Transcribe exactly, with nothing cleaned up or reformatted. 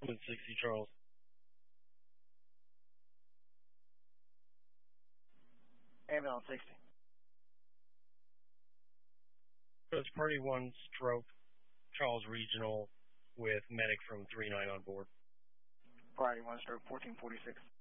one sixty, Charles. Ambulance sixty. It's Party one stroke, Charles Regional, with medic from three nine on board. Party one stroke, fourteen forty-six.